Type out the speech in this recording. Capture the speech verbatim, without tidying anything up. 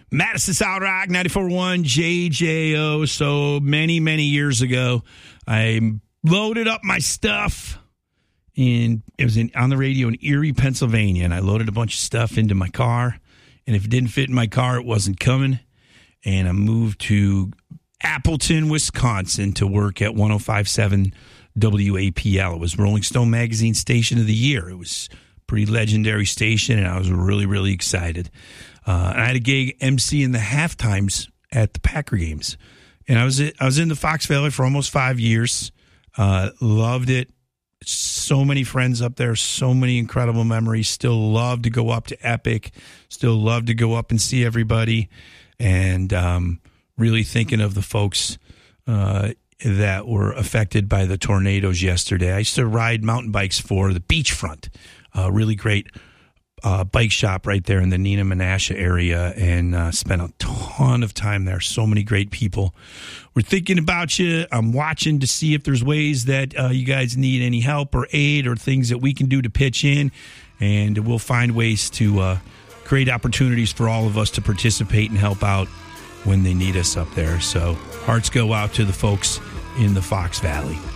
Madison Solid Rock, ninety-four point one J J O. So many, many years ago, I loaded up my stuff, and it was in, on the radio in Erie, Pennsylvania, and I loaded a bunch of stuff into my car, and if it didn't fit in my car, it wasn't coming, and I moved to Appleton, Wisconsin to work at one oh five point seven W A P L. It was Rolling Stone Magazine Station of the Year. It was a pretty legendary station, and I was really, really excited. Uh, and I had a gig emceeing the halftimes at the Packer games. And I was I was in the Fox Valley for almost five years. Uh, loved it. So many friends up there, so many incredible memories. Still love to go up to Epic. Still love to go up and see everybody. And um, really thinking of the folks uh, that were affected by the tornadoes yesterday. I used to ride mountain bikes for the Beachfront. Uh, really great Uh, bike shop right there in the Neenah Menasha area, and uh, spent a ton of time there. So many great people. We're thinking about you. I'm watching to see if there's ways that uh, you guys need any help or aid or things that we can do to pitch in, and we'll find ways to uh, create opportunities for all of us to participate and help out when they need us up there. So hearts go out to the folks in the Fox Valley.